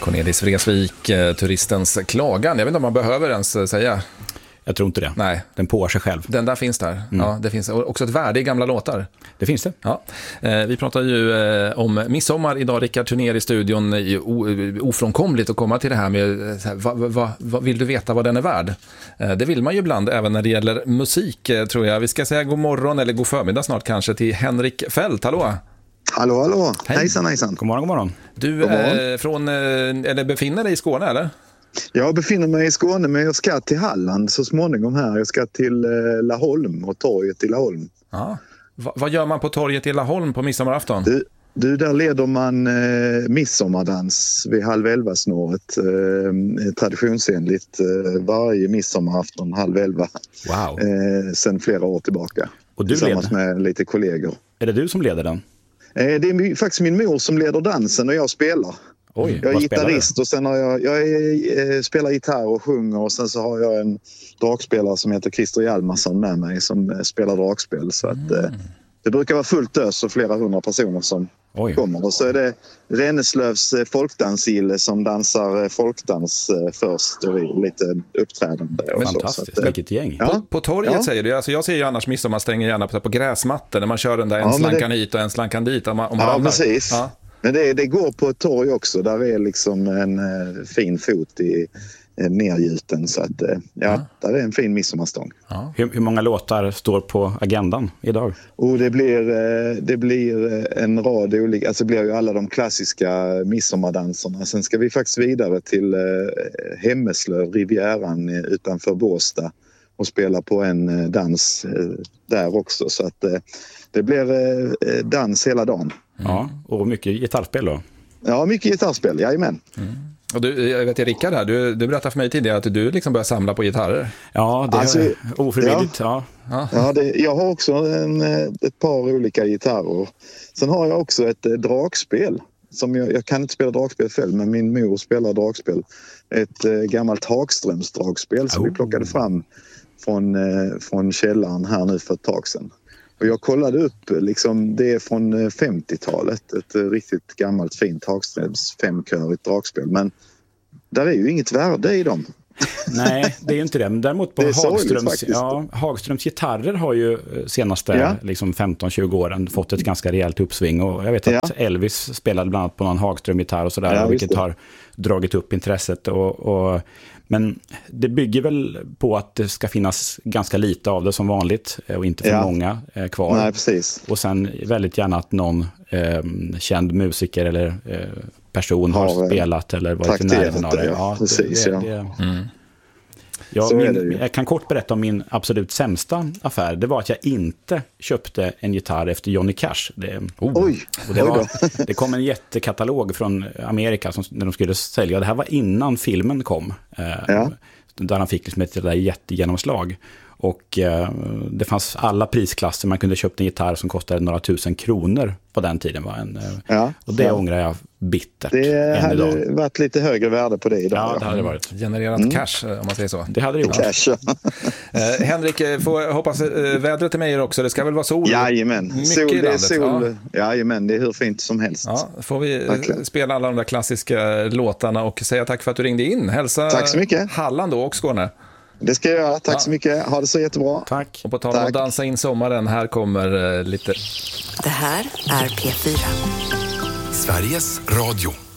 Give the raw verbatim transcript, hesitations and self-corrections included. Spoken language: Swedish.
Cornelis Vreeswijk, turistens klagan. Jag vet inte om man behöver ens säga. Jag tror inte det. Nej. Den påar sig själv. Den där finns där. Mm. Ja, det finns också ett värde i gamla låtar. Det finns det. Ja. Eh, vi pratar ju eh, om midsommar idag. Rickard Turnér i studion. O, ofrånkomligt att komma till det här med så här, va, va, va, vill du veta vad den är värd? Eh, det vill man ju ibland även när det gäller musik, eh, tror jag. Vi ska säga god morgon eller god förmiddag snart kanske till Henrik Fält. Hallå! Hallå, hallå. Hej. Hejsan, hejsan. God morgon, god morgon. Du god morgon. Eh, från, eh, eller befinner dig i Skåne, eller? Jag befinner mig i Skåne, men jag ska till Halland så småningom här. Jag ska till eh, Laholm och torget i Laholm. Ja. Va, vad gör man på torget i Laholm på midsommarafton? Du, du där leder man eh, midsommardans vid halv elva snåret. Eh, traditionsenligt eh, varje midsommarafton halv elva. Wow. Eh, sen flera år tillbaka. Och du tillsammans leder? med lite kollegor. Är det du som leder den? Eh, det är faktiskt min mor som leder dansen och jag spelar. Oj, jag är vad gitarrist och sen har jag, jag är, eh, spelar gitarr och sjunger och sen så har jag en dragspelare som heter Christer Hjalmarsson med mig som eh, spelar dragspel. Så att, eh, det brukar vara fullt ös och flera hundra personer som Oj. kommer. Och så är det Renneslövs eh, folkdansgille som dansar eh, folkdans eh, först och vi, lite uppträdande. Och fantastiskt, så, så att, eh, vilket gäng. Ja. På, på torget Ja. säger du, alltså jag ser ju annars midsommar stänger gärna på, på gräsmattor när man kör den där en Ja, men slankan det- hit och en slankan dit. Om man, om man Ja, ramlar. precis. Ja. Men det, det går på ett torg också. Där är liksom en eh, fin fot i eh, nergjuten. Så att, eh, ja, där är en fin midsommarstång. Ja. Hur, hur många låtar står på agendan idag? Och det blir, eh, det blir eh, en rad olika, alltså det blir ju alla de klassiska midsommardanserna. Sen ska vi faktiskt vidare till eh, Hemmeslöv, Rivieran eh, utanför Båstad och spela på en eh, dans eh, där också. Så att eh, det blir eh, dans hela dagen. Ja, och mycket gitarrspel då? Ja, mycket gitarrspel, jajamän. Och du, jag vet, Rickard här, du, du berättade för mig tidigare att du liksom börjar samla på gitarrer. Ja, det är Alltså, ofrivilligt. Ja. Ja. Ja, det, jag har också en, eh, ett par olika gitarrer. Sen har jag också ett eh, dragspel. Som jag, jag kan inte spela dragspel själv, men min mor spelar dragspel. Ett eh, gammalt Hagströms dragspel som Oh. vi plockade fram från, eh, från källaren här nu för ett tag sedan. Och jag kollade upp, liksom, det är från femtiotalet, ett eh, riktigt gammalt fint Hagströms femkörigt dragspel. Men där är ju inget värde i dem. Nej, det är ju inte det. Men däremot på Det är sorgligt Hagströms, faktiskt. ja, Hagströms gitarrer har ju senaste Ja. liksom femton tjugo åren fått ett ganska rejält uppsving. Och jag vet att Ja. Elvis spelade bland annat på någon Hagström-gitarr och sådär, Ja, vilket just det. har dragit upp intresset. Och, och, men det bygger väl på att det ska finnas ganska lite av det som vanligt och inte för Ja. många eh, kvar. Nej, precis. Och sen väldigt gärna att någon eh, känd musiker eller eh, person har, Har, eh, spelat eller varit i trakterat närheten av det, det. ja. Precis, det, ja. det, Mm. Ja, Så är det min, ju. jag kan kort berätta om min absolut sämsta affär. Det var att jag inte köpte en gitarr efter Johnny Cash. Det, Oj, och det, oj var, då. det kom en jättekatalog från Amerika som, när de skulle sälja. Det här var innan filmen kom. Eh, Ja. Där han fick liksom ett där jättegenomslag. Och eh, det fanns alla prisklasser. Man kunde köpa en gitarr som kostade några tusen kronor på den tiden. Var en, eh, Ja. och det Ja. ångrar jag bittert Det än idag. hade varit lite högre värde på det idag. Ja, det hade det varit. Genererat cash, om man säger så. Det hade det gjort. Cash. Eh, Henrik, eh, får hoppas eh, vädret är med er också. Det ska väl vara sol? Jajamän. Mycket Sol, i det är landet. sol. Jajamän, det är hur fint som helst. Ja, får vi eh, Verkligen. spela alla de där klassiska låtarna och säga tack för att du ringde in. Hälsa Tack så mycket. Halland då och Skåne. Det ska jag göra. Tack Ja. så mycket. Ha det så jättebra. Tack. Och på tal om Tack. att dansa in sommaren, här kommer eh, lite... Det här är P fyra. Sveriges Radio.